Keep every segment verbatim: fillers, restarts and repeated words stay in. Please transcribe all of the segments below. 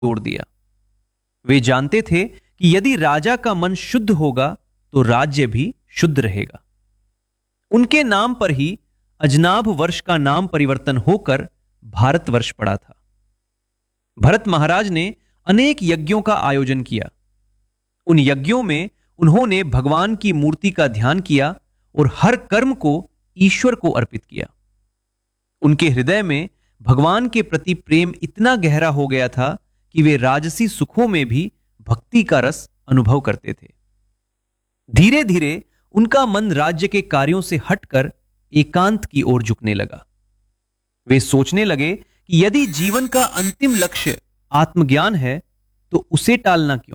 तोड़ दिया। वे जानते थे कि यदि राजा का मन शुद्ध होगा तो राज्य भी शुद्ध रहेगा। उनके नाम पर ही अजनाभ वर्ष का नाम परिवर्तन होकर भारतवर्ष पड़ा था। भरत महाराज ने अनेक यज्ञों का आयोजन किया। उन यज्ञों में उन्होंने भगवान की मूर्ति का ध्यान किया और हर कर्म को ईश्वर को अर्पित किया। उनके हृदय में भगवान के प्रति प्रेम इतना गहरा हो गया था कि वे राजसी सुखों में भी भक्ति का रस अनुभव करते थे। धीरे धीरे उनका मन राज्य के कार्यों से हटकर एकांत की ओर झुकने लगा। वे सोचने लगे कि यदि जीवन का अंतिम लक्ष्य आत्मज्ञान है तो उसे टालना क्यों।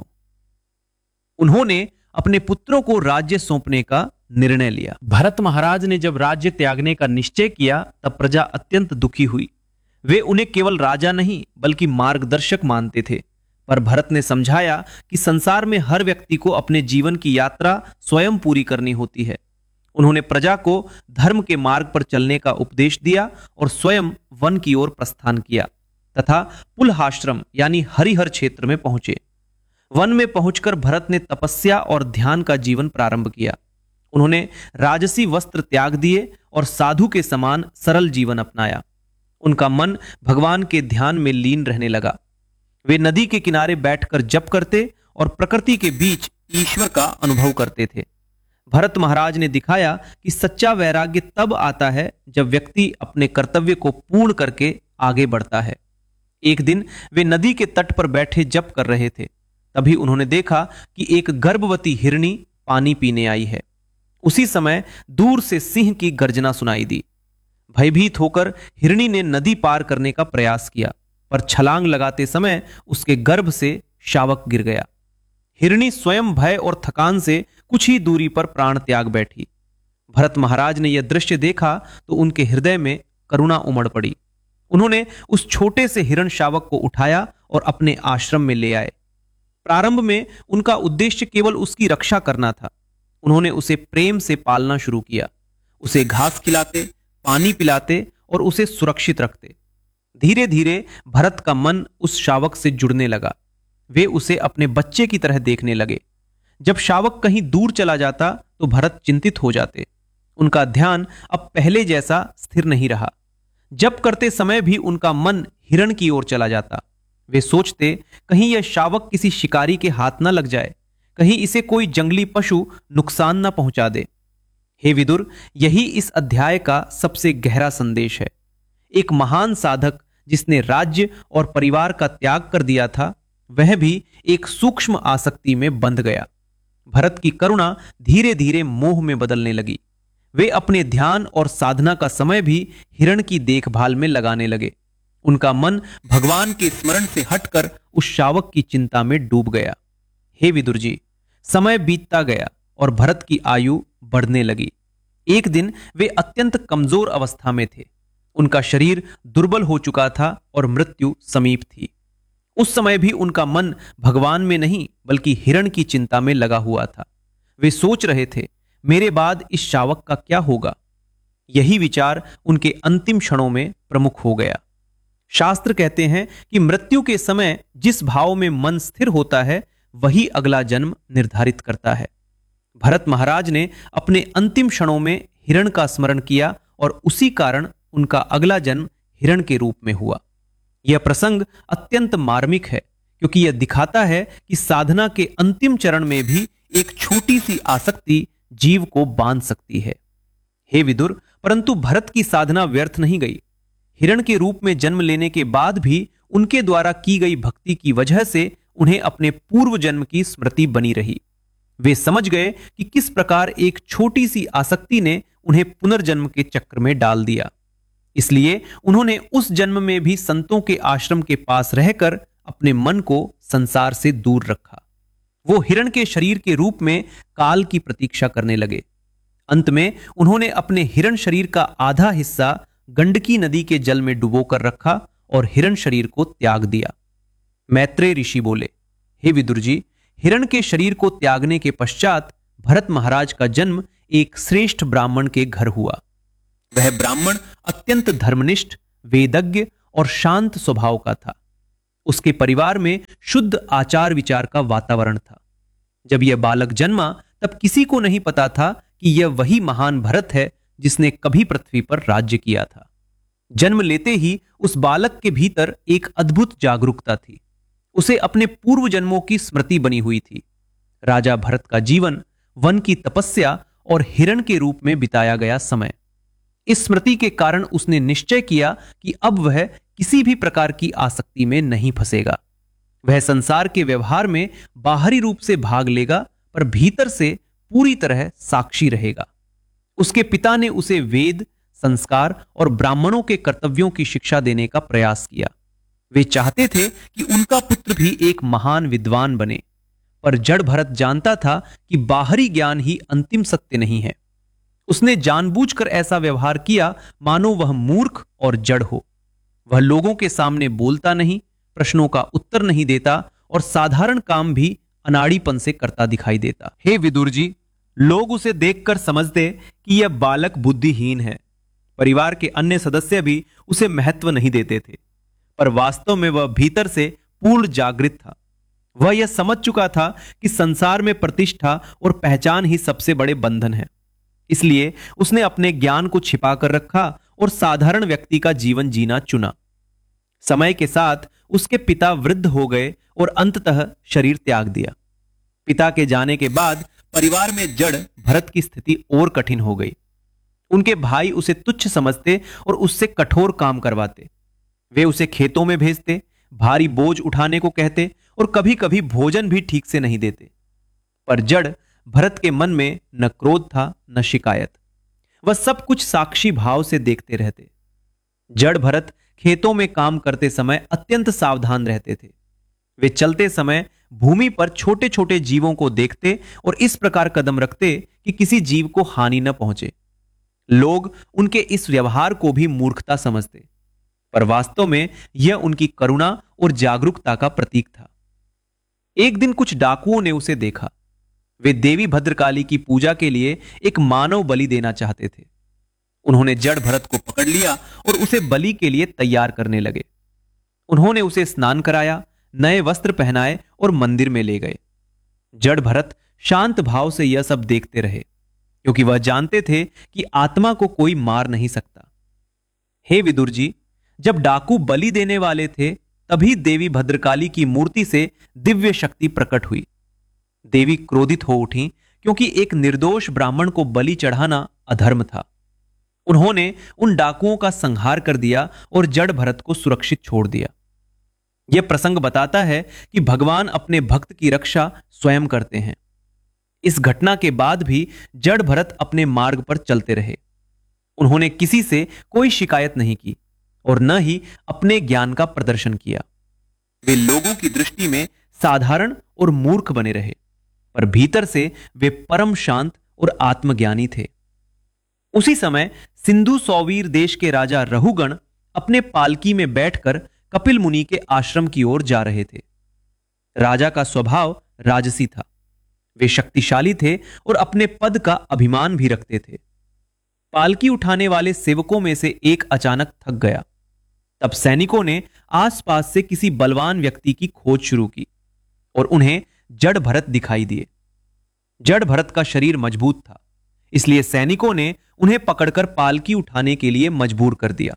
उन्होंने अपने पुत्रों को राज्य सौंपने का निर्णय लिया। भरत महाराज ने जब राज्य त्यागने का निश्चय किया तब प्रजा अत्यंत दुखी हुई। वे उन्हें केवल राजा नहीं बल्कि मार्गदर्शक मानते थे। पर भरत ने समझाया कि संसार में हर व्यक्ति को अपने जीवन की यात्रा स्वयं पूरी करनी होती है। उन्होंने प्रजा को धर्म के मार्ग पर चलने का उपदेश दिया और स्वयं वन की ओर प्रस्थान किया तथा पुलहाश्रम यानी हरिहर क्षेत्र में पहुंचे। वन में पहुंचकर भरत ने तपस्या और ध्यान का जीवन प्रारंभ किया। उन्होंने राजसी वस्त्र त्याग दिए और साधु के समान सरल जीवन अपनाया। उनका मन भगवान के ध्यान में लीन रहने लगा। वे नदी के किनारे बैठकर जप करते और प्रकृति के बीच ईश्वर का अनुभव करते थे। भरत महाराज ने दिखाया कि सच्चा वैराग्य तब आता है जब व्यक्ति अपने कर्तव्य को पूर्ण करके आगे बढ़ता है। एक दिन वे नदी के तट पर बैठे जप कर रहे थे। तभी उन्होंने देखा कि एक गर्भवती हिरनी पानी पीने आई है। उसी समय दूर से सिंह की गर्जना सुनाई दी। भयभीत होकर हिरनी ने नदी पार करने का प्रयास किया, पर छलांग लगाते समय उसके गर्भ से शावक गिर गया। हिरनी स्वयं भय और थकान से कुछ ही दूरी पर प्राण त्याग बैठी। भरत महाराज ने यह दृश्य देखा तो उनके हृदय में करुणा उमड़ पड़ी। उन्होंने उस छोटे से हिरण शावक को उठाया और अपने आश्रम में ले आए। प्रारंभ में उनका उद्देश्य केवल उसकी रक्षा करना था। उन्होंने उसे प्रेम से पालना शुरू किया। उसे घास खिलाते, पानी पिलाते और उसे सुरक्षित रखते। धीरे धीरे भरत का मन उस शावक से जुड़ने लगा। वे उसे अपने बच्चे की तरह देखने लगे। जब शावक कहीं दूर चला जाता तो भरत चिंतित हो जाते। उनका ध्यान अब पहले जैसा स्थिर नहीं रहा। जप करते समय भी उनका मन हिरण की ओर चला जाता। वे सोचते, कहीं यह शावक किसी शिकारी के हाथ न लग जाए, कहीं इसे कोई जंगली पशु नुकसान न पहुंचा दे। हे विदुर, यही इस अध्याय का सबसे गहरा संदेश है। एक महान साधक जिसने राज्य और परिवार का त्याग कर दिया था, वह भी एक सूक्ष्म आसक्ति में बंध गया। भरत की करुणा धीरे धीरे मोह में बदलने लगी। वे अपने ध्यान और साधना का समय भी हिरण की देखभाल में लगाने लगे। उनका मन भगवान के स्मरण से हटकर उस शावक की चिंता में डूब गया। हे विदुर जी, समय बीतता गया और भरत की आयु बढ़ने लगी। एक दिन वे अत्यंत कमजोर अवस्था में थे। उनका शरीर दुर्बल हो चुका था और मृत्यु समीप थी। उस समय भी उनका मन भगवान में नहीं बल्कि हिरण की चिंता में लगा हुआ था। वे सोच रहे थे, मेरे बाद इस शावक का क्या होगा। यही विचार उनके अंतिम क्षणों में प्रमुख हो गया। शास्त्र कहते हैं कि मृत्यु के समय जिस भाव में मन स्थिर होता है वही अगला जन्म निर्धारित करता है। भरत महाराज ने अपने अंतिम क्षणों में हिरण का स्मरण किया और उसी कारण उनका अगला जन्म हिरण के रूप में हुआ। यह प्रसंग अत्यंत मार्मिक है क्योंकि यह दिखाता है कि साधना के अंतिम चरण में भी एक छोटी सी आसक्ति जीव को बांध सकती है। हे विदुर, परंतु भरत की साधना व्यर्थ नहीं गई। हिरण के रूप में जन्म लेने के बाद भी उनके द्वारा की गई भक्ति की वजह से उन्हें अपने पूर्व जन्म की स्मृति बनी रही। वे समझ गए कि किस प्रकार एक छोटी सी आसक्ति ने उन्हें पुनर्जन्म के चक्र में डाल दिया। इसलिए उन्होंने उस जन्म में भी संतों के आश्रम के पास रहकर अपने मन को संसार से दूर रखा। वो हिरण के शरीर के रूप में काल की प्रतीक्षा करने लगे। अंत में उन्होंने अपने हिरण शरीर का आधा हिस्सा गंडकी नदी के जल में डुबोकर रखा और हिरण शरीर को त्याग दिया। मैत्रेय ऋषि बोले, हे विदुर जी, हिरण के शरीर को त्यागने के पश्चात भरत महाराज का जन्म एक श्रेष्ठ ब्राह्मण के घर हुआ। वह ब्राह्मण अत्यंत धर्मनिष्ठ, वेदज्ञ और शांत स्वभाव का था। उसके परिवार में शुद्ध आचार विचार का वातावरण था। जब यह बालक जन्मा तब किसी को नहीं पता था कि यह वही महान भरत है जिसने कभी पृथ्वी पर राज्य किया था। जन्म लेते ही उस बालक के भीतर एक अद्भुत जागरूकता थी। उसे अपने पूर्व जन्मों की स्मृति बनी हुई थी। राजा भरत का जीवन वन की तपस्या और हिरण के रूप में बिताया गया समय। इस स्मृति के कारण उसने निश्चय किया कि अब वह किसी भी प्रकार की आसक्ति में नहीं फंसेगा। वह संसार के व्यवहार में बाहरी रूप से भाग लेगा पर भीतर से पूरी तरह साक्षी रहेगा। उसके पिता ने उसे वेद, संस्कार और ब्राह्मणों के कर्तव्यों की शिक्षा देने का प्रयास किया। वे चाहते थे कि उनका पुत्र भी एक महान विद्वान बने, पर जड़ भरत जानता था कि बाहरी ज्ञान ही अंतिम सत्य नहीं है। उसने जानबूझकर ऐसा व्यवहार किया मानो वह मूर्ख और जड़ हो। वह लोगों के सामने बोलता नहीं, प्रश्नों का उत्तर नहीं देता और साधारण काम भी अनाड़ीपन से करता दिखाई देता। हे विदुर जी, लोग उसे देखकर समझते कि यह बालक बुद्धिहीन है। परिवार के अन्य सदस्य भी उसे महत्व नहीं देते थे, पर वास्तव में वह भीतर से पूर्ण जागृत था। वह यह समझ चुका था कि संसार में प्रतिष्ठा और पहचान ही सबसे बड़े बंधन है। इसलिए उसने अपने ज्ञान को छिपा कर रखा और साधारण व्यक्ति का जीवन जीना चुना। समय के साथ उसके पिता वृद्ध हो गए और अंततः शरीर त्याग दिया। पिता के जाने के बाद परिवार में जड़ भरत की स्थिति और कठिन हो गई। उनके भाई उसे तुच्छ समझते और उससे कठोर काम करवाते। वे उसे खेतों में भेजते, भारी बोझ उठाने को कहते और कभी कभी भोजन भी ठीक से नहीं देते। पर जड़ भरत के मन में न क्रोध था न शिकायत। वह सब कुछ साक्षी भाव से देखते रहते। जड़ भरत खेतों में काम करते समय अत्यंत सावधान रहते थे। वे चलते समय भूमि पर छोटे छोटे जीवों को देखते और इस प्रकार कदम रखते कि किसी जीव को हानि न पहुंचे। लोग उनके इस व्यवहार को भी मूर्खता समझते, पर वास्तव में यह उनकी करुणा और जागरूकता का प्रतीक था। एक दिन कुछ डाकुओं ने उसे देखा। वे देवी भद्रकाली की पूजा के लिए एक मानव बलि देना चाहते थे। उन्होंने जड़ भरत को पकड़ लिया और उसे बलि के लिए तैयार करने लगे। उन्होंने उसे स्नान कराया, नए वस्त्र पहनाए और मंदिर में ले गए। जड़ भरत शांत भाव से यह सब देखते रहे, क्योंकि वह जानते थे कि आत्मा को कोई मार नहीं सकता। हे विदुर जी, जब डाकू बलि देने वाले थे तभी देवी भद्रकाली की मूर्ति से दिव्य शक्ति प्रकट हुई। देवी क्रोधित हो उठी, क्योंकि एक निर्दोष ब्राह्मण को बलि चढ़ाना अधर्म था। उन्होंने उन डाकुओं का संहार कर दिया और जड़ भरत को सुरक्षित छोड़ दिया। यह प्रसंग बताता है कि भगवान अपने भक्त की रक्षा स्वयं करते हैं। इस घटना के बाद भी जड़ भरत अपने मार्ग पर चलते रहे। उन्होंने किसी से कोई शिकायत नहीं की और न ही अपने ज्ञान का प्रदर्शन किया। वे लोगों की दृष्टि में साधारण और मूर्ख बने रहे, पर भीतर से वे परम शांत और आत्मज्ञानी थे। उसी समय सिंधु सौवीर देश के राजा रहुगण अपने पालकी में बैठकर कपिल मुनि के आश्रम की ओर जा रहे थे। राजा का स्वभाव राजसी था। वे शक्तिशाली थे और अपने पद का अभिमान भी रखते थे। पालकी उठाने वाले सेवकों में से एक अचानक थक गया। तब सैनिकों ने आसपास से किसी बलवान व्यक्ति की खोज शुरू की और उन्हें जड़ भरत दिखाई दिए। जड़ भरत का शरीर मजबूत था, इसलिए सैनिकों ने उन्हें पकड़कर पालकी उठाने के लिए मजबूर कर दिया।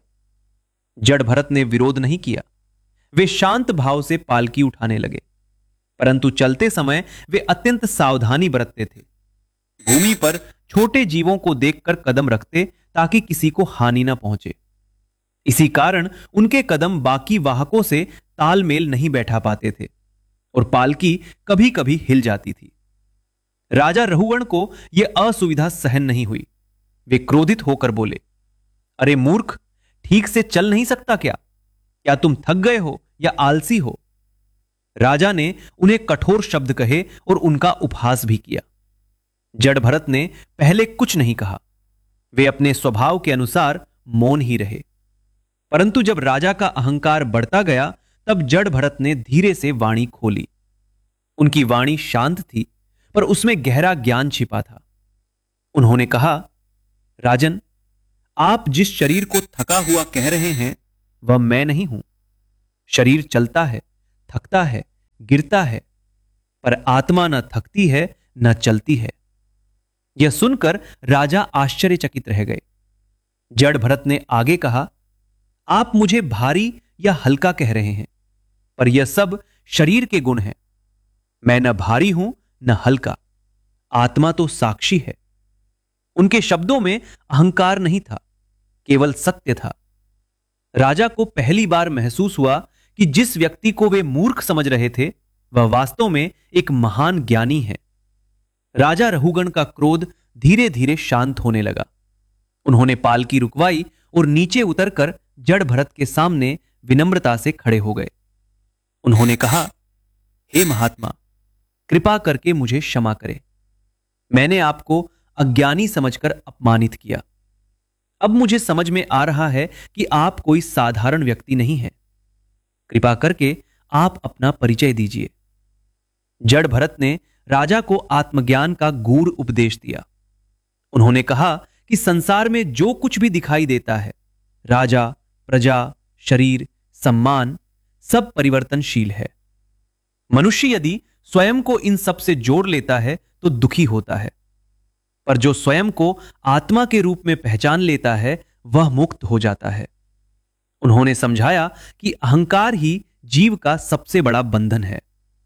जड़ भरत ने विरोध नहीं किया। वे शांत भाव से पालकी उठाने लगे, परंतु चलते समय वे अत्यंत सावधानी बरतते थे। भूमि पर छोटे जीवों को देखकर कदम रखते ताकि किसी को हानि न पहुंचे। इसी कारण उनके कदम बाकी वाहकों से तालमेल नहीं बैठा पाते थे और पालकी कभी कभी हिल जाती थी। राजा रहुगण को यह असुविधा सहन नहीं हुई। वे क्रोधित होकर बोले, अरे मूर्ख, ठीक से चल नहीं सकता क्या? क्या तुम थक गए हो या आलसी हो? राजा ने उन्हें कठोर शब्द कहे और उनका उपहास भी किया। जड़ भरत ने पहले कुछ नहीं कहा। वे अपने स्वभाव के अनुसार मौन ही रहे। परंतु जब राजा का अहंकार बढ़ता गया तब जड़ भरत ने धीरे से वाणी खोली। उनकी वाणी शांत थी, पर उसमें गहरा ज्ञान छिपा था। उन्होंने कहा, राजन, आप जिस शरीर को थका हुआ कह रहे हैं वह मैं नहीं हूं। शरीर चलता है, थकता है, गिरता है, पर आत्मा न थकती है न चलती है। यह सुनकर राजा आश्चर्यचकित रह गए। जड़ भरत ने आगे कहा, आप मुझे भारी या हल्का कह रहे हैं, पर यह सब शरीर के गुण हैं। मैं न भारी हूं न हल्का, आत्मा तो साक्षी है। उनके शब्दों में अहंकार नहीं था, केवल सत्य था। राजा को पहली बार महसूस हुआ कि जिस व्यक्ति को वे मूर्ख समझ रहे थे वह वास्तव में एक महान ज्ञानी है। राजा रहुगण का क्रोध धीरे धीरे शांत होने लगा। उन्होंने पालकी रुकवाई और नीचे उतरकर जड़ भरत के सामने विनम्रता से खड़े हो गए। उन्होंने कहा, हे महात्मा, कृपा करके मुझे क्षमा करें। मैंने आपको अज्ञानी समझकर अपमानित किया। अब मुझे समझ में आ रहा है कि आप कोई साधारण व्यक्ति नहीं हैं। कृपा करके आप अपना परिचय दीजिए। जड़ भरत ने राजा को आत्मज्ञान का गूढ़ उपदेश दिया। उन्होंने कहा कि संसार में जो कुछ भी दिखाई देता है, राजा, प्रजा, शरीर, सम्मान, सब परिवर्तनशील है। मनुष्य यदि स्वयं को इन सब से जोड़ लेता है तो दुखी होता है, पर जो स्वयं को आत्मा के रूप में पहचान लेता है वह मुक्त हो जाता है। उन्होंने समझाया कि अहंकार ही जीव का सबसे बड़ा बंधन है।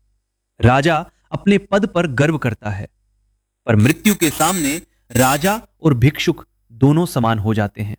राजा अपने पद पर गर्व करता है, पर मृत्यु के सामने राजा और भिक्षुक दोनों समान हो जाते हैं।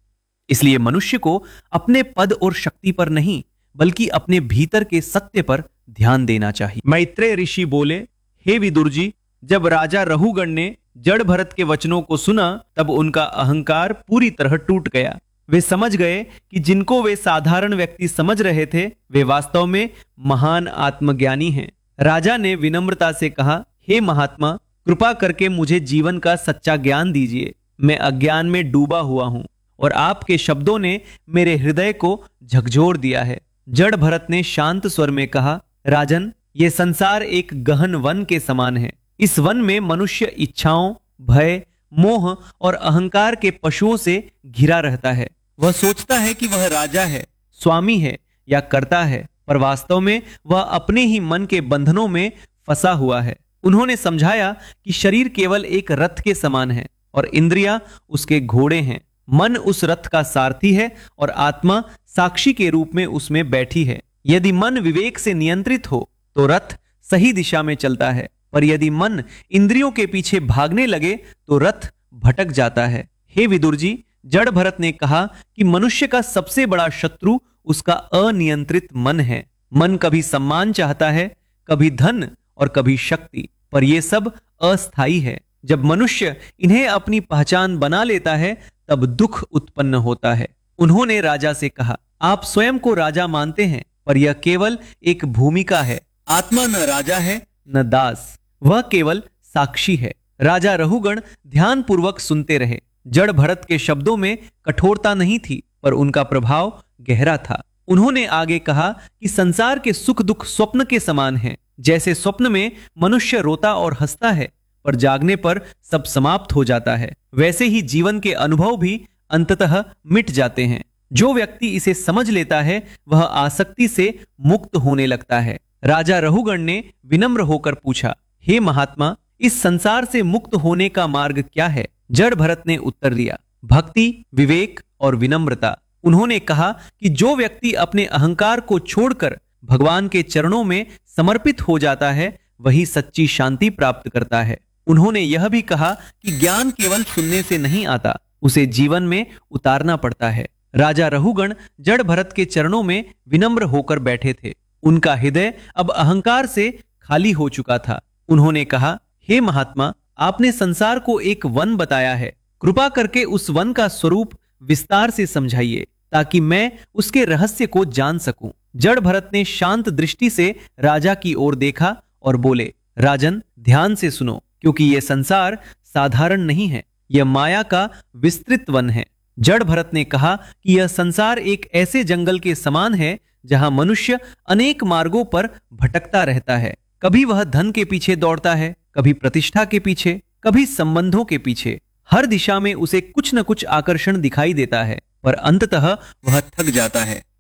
इसलिए मनुष्य को अपने पद और शक्ति पर नहीं बल्कि अपने भीतर के सत्य पर ध्यान देना चाहिए। मैत्रेय ऋषि बोले, हे विदुर जी, जब राजा रहुगण ने जड़ भरत के वचनों को सुना तब उनका अहंकार पूरी तरह टूट गया। वे समझ गए कि जिनको वे साधारण व्यक्ति समझ रहे थे वे वास्तव में महान आत्मज्ञानी हैं। राजा ने विनम्रता से कहा, हे महात्मा, कृपा करके मुझे जीवन का सच्चा ज्ञान दीजिए। मैं अज्ञान में डूबा हुआ हूं और आपके शब्दों ने मेरे हृदय को झकझोर दिया है। जड़ भरत ने शांत स्वर में कहा, राजन, ये संसार एक गहन वन के समान है। इस वन में मनुष्य इच्छाओं, भय, मोह और अहंकार के पशुओं से घिरा रहता है। वह सोचता है कि वह राजा है, स्वामी है या कर्ता है, पर वास्तव में वह अपने ही मन के बंधनों में फंसा हुआ है। उन्होंने समझाया कि शरीर केवल एक रथ के समान है और इंद्रियां उसके घोड़े हैं। मन उस रथ का सारथी है और आत्मा साक्षी के रूप में उसमें बैठी है। यदि मन विवेक से नियंत्रित हो तो रथ सही दिशा में चलता है, पर यदि मन इंद्रियों के पीछे भागने लगे तो रथ भटक जाता है। हे विदुर जी, जड़ भरत ने कहा कि मनुष्य का सबसे बड़ा शत्रु उसका अनियंत्रित मन है। मन कभी सम्मान चाहता है, कभी धन और कभी शक्ति, पर यह सब अस्थायी है। जब मनुष्य इन्हें अपनी पहचान बना लेता है तब दुख उत्पन्न होता है। उन्होंने राजा से कहा, आप स्वयं को राजा मानते हैं, पर यह केवल एक भूमिका है। आत्मा न राजा है न दास, वह केवल साक्षी है। राजा रहुगण ध्यानपूर्वक सुनते रहे। जड़ भरत के शब्दों में कठोरता नहीं थी, पर उनका प्रभाव गहरा था। उन्होंने आगे कहा कि संसार के सुख दुख स्वप्न के समान हैं। जैसे स्वप्न में मनुष्य रोता और हंसता है, पर जागने पर सब समाप्त हो जाता है, वैसे ही जीवन के अनुभव भी अंततः मिट जाते हैं। जो व्यक्ति इसे समझ लेता है वह आसक्ति से मुक्त होने लगता है। राजा रहुगण ने विनम्र होकर पूछा, हे महात्मा, इस संसार से मुक्त होने का मार्ग क्या है? जड़ भरत ने उत्तर दिया, भक्ति, विवेक और विनम्रता। उन्होंने कहा कि जो व्यक्ति अपने अहंकार को छोड़कर भगवान के चरणों में समर्पित हो जाता है वही सच्ची शांति प्राप्त करता है। उन्होंने यह भी कहा कि ज्ञान केवल सुनने से नहीं आता, उसे जीवन में उतारना पड़ता है। राजा रहुगण जड़ भरत के चरणों में विनम्र होकर बैठे थे। उनका हृदय अब अहंकार से खाली हो चुका था। उन्होंने कहा, हे महात्मा, आपने संसार को एक वन बताया है। कृपा करके उस वन का स्वरूप विस्तार से समझाइए ताकि मैं उसके रहस्य को जान सकूं। जड़ भरत ने शांत दृष्टि से राजा की ओर देखा और बोले, राजन, ध्यान से सुनो, क्योंकि यह संसार साधारण नहीं है, यह माया का विस्तृत वन है। जड़ भरत ने कहा कि यह संसार एक ऐसे जंगल के समान है जहां मनुष्य अनेक मार्गों पर भटकता रहता है। कभी वह धन के पीछे दौड़ता है, कभी प्रतिष्ठा के पीछे, कभी संबंधों के पीछे। हर दिशा में उसे कुछ न कुछ आकर्षण दिखाई देता है, पर अंततः वह थक जाता है।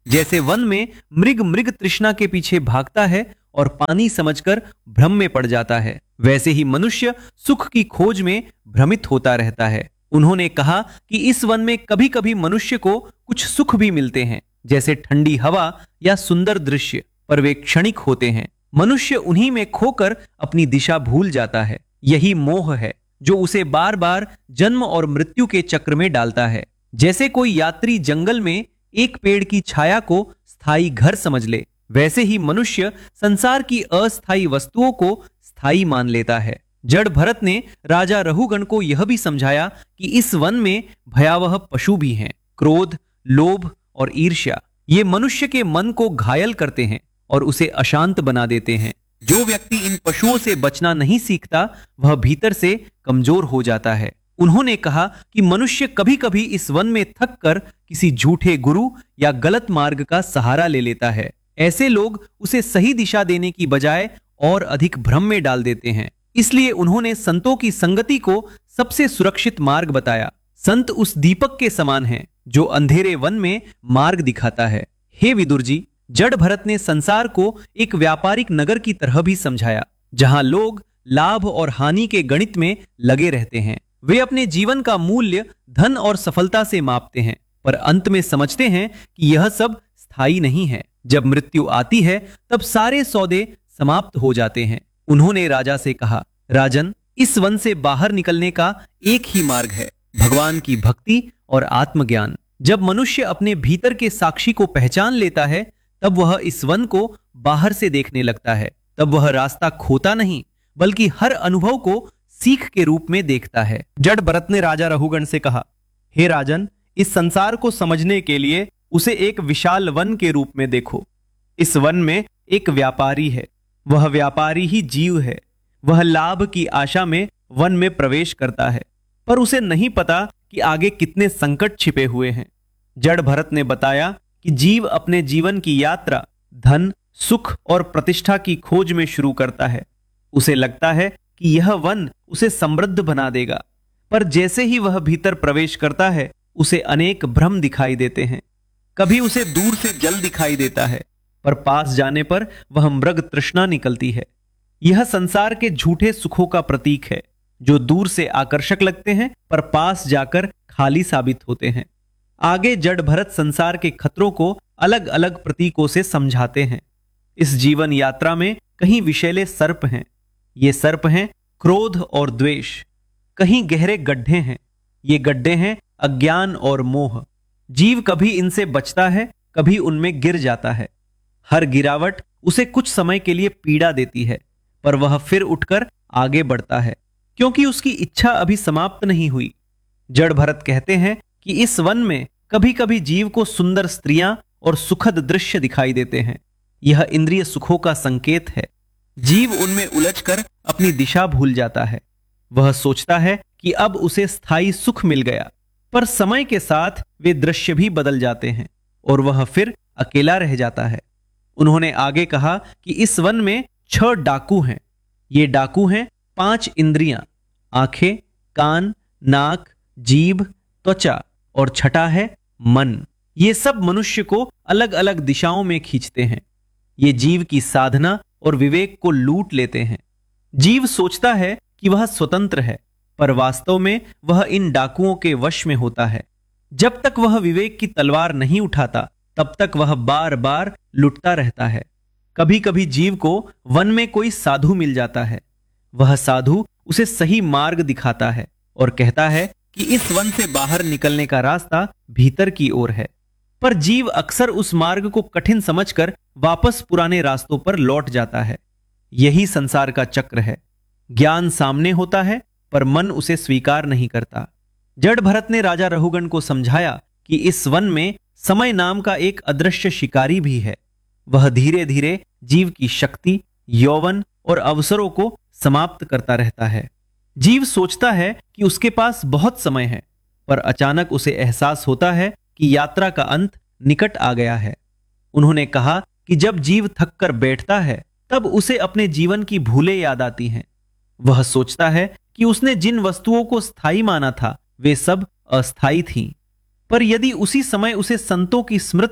जैसे वन में मृग मृग तृष्णा के पीछे भागता है और पानी समझकर भ्रम में पड़ जाता है, वैसे ही मनुष्य सुख की खोज में भ्रमित होता रहता है। उन्होंने कहा कि इस वन में कभी कभी मनुष्य को कुछ सुख भी मिलते हैं, जैसे ठंडी हवा या सुंदर दृश्य, पर वे क्षणिक होते हैं। मनुष्य उन्हीं में खोकर अपनी दिशा भूल जाता है। यही मोह है जो उसे बार बार जन्म और मृत्यु के चक्र में डालता है। जैसे कोई यात्री जंगल में एक पेड़ की छाया को स्थायी घर समझ ले, वैसे ही मनुष्य संसार की अस्थायी वस्तुओं को स्थायी मान लेता है। जड़ भरत ने राजा रहुगण को यह भी समझाया कि इस वन में भयावह पशु भी हैं। क्रोध, लोभ और ईर्ष्या ये मनुष्य के मन को घायल करते हैं और उसे अशांत बना देते हैं। जो व्यक्ति इन पशुओं से बचना नहीं सीखता, वह भीतर से कमजोर हो जाता है। उन्होंने कहा कि मनुष्य कभी कभी इस वन में थक कर किसी झूठे गुरु या गलत मार्ग का सहारा ले लेता है। ऐसे लोग उसे सही दिशा देने की बजाय और अधिक भ्रम में डाल देते हैं। इसलिए उन्होंने संतों की संगति को सबसे सुरक्षित मार्ग बताया। संत उस दीपक के समान हैं जो अंधेरे वन में मार्ग दिखाता है। हे विदुर जी, जड़ भरत ने संसार को एक व्यापारिक नगर की तरह भी समझाया, जहां लोग लाभ और हानि के गणित में लगे रहते हैं। वे अपने जीवन का मूल्य धन और सफलता से मापते हैं, पर अंत में समझते हैं कि यह सब स्थायी नहीं है। जब मृत्यु आती है तब सारे सौदे समाप्त हो जाते हैं। उन्होंने राजा से कहा, राजन, इस वन से बाहर निकलने का एक ही मार्ग है, भगवान की भक्ति और आत्मज्ञान। जब मनुष्य अपने भीतर के साक्षी को पहचान लेता है, तब वह इस वन को बाहर से देखने लगता है। तब वह रास्ता खोता नहीं, बल्कि हर अनुभव को सीख के रूप में देखता है। जड़ भरत ने राजा रहुगण से कहा, हे राजन, इस संसार को समझने के लिए उसे एक विशाल वन के रूप में देखो। इस वन में एक व्यापारी है, वह व्यापारी ही जीव है। वह लाभ की आशा में वन में प्रवेश करता है, पर उसे नहीं पता कि आगे कितने संकट छिपे हुए हैं। जड़ भरत ने बताया कि जीव अपने जीवन की यात्रा धन, सुख और प्रतिष्ठा की खोज में शुरू करता है। उसे लगता है कि यह वन उसे समृद्ध बना देगा, पर जैसे ही वह भीतर प्रवेश करता है, उसे अनेक भ्रम दिखाई देते हैं। कभी उसे दूर से जल दिखाई देता है, पर पास जाने पर वह मृग तृष्णा निकलती है। यह संसार के झूठे सुखों का प्रतीक है, जो दूर से आकर्षक लगते हैं पर पास जाकर खाली साबित होते हैं। आगे जड़ भरत संसार के खतरों को अलग अलग प्रतीकों से समझाते हैं। इस जीवन यात्रा में कहीं विषैले सर्प हैं, ये सर्प हैं क्रोध और द्वेष। कहीं गहरे गड्ढे हैं, ये गड्ढे हैं अज्ञान और मोह। जीव कभी इनसे बचता है, कभी उनमें गिर जाता है। हर गिरावट उसे कुछ समय के लिए पीड़ा देती है, पर वह फिर उठकर आगे बढ़ता है, क्योंकि उसकी इच्छा अभी समाप्त नहीं हुई। जड़ भरत कहते हैं कि इस वन में कभी कभी जीव को सुंदर स्त्रियां और सुखद दृश्य दिखाई देते हैं। यह इंद्रिय सुखों का संकेत है। जीव उनमें उलझकर अपनी दिशा भूल जाता है। वह सोचता है कि अब उसे स्थायी सुख मिल गया, पर समय के साथ वे दृश्य भी बदल जाते हैं और वह फिर अकेला रह जाता है। उन्होंने आगे कहा कि इस वन में छह डाकू हैं। ये डाकू हैं पांच इंद्रियां, आंखें, कान, नाक, जीभ, त्वचा, और छठा है मन। ये सब मनुष्य को अलग अलग दिशाओं में खींचते हैं। ये जीव की साधना और विवेक को लूट लेते हैं। जीव सोचता है कि वह स्वतंत्र है, पर वास्तव में वह इन डाकुओं के वश में होता है। जब तक वह विवेक की तलवार नहीं उठाता, तब तक वह बार बार लुटता रहता है। कभी कभी जीव को वन में कोई साधु मिल जाता है। वह साधु उसे सही मार्ग दिखाता है और कहता है कि इस वन से बाहर निकलने का रास्ता भीतर की ओर है, पर जीव अक्सर उस मार्ग को कठिन समझकर वापस पुराने रास्तों पर लौट जाता है। यही संसार का चक्र है। ज्ञान सामने होता है, पर मन उसे स्वीकार नहीं करता। जड़ भरत ने राजा रहुगण को समझाया कि इस वन में समय नाम का एक अदृश्य शिकारी भी है। वह धीरे धीरे जीव की शक्ति, यौवन और अवसरों को समाप्त करता रहता है। जीव सोचता है कि उसके पास बहुत समय है, पर अचानक उसे एहसास होता है कि यात्रा का अंत निकट आ गया है। उन्होंने कहा कि जब जीव थक कर बैठता है, तब उसे अपने जीवन की भूलें याद आती हैं। वह सोचता है कि उसने जिन वस्तुओं को स्थायी माना था, वे सब अस्थायी थीं। पर यदि उसी समय उसे संतों की स्मृति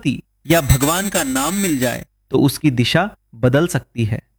या भगवान का नाम मिल जाए तो उसकी दिशा बदल सकती है।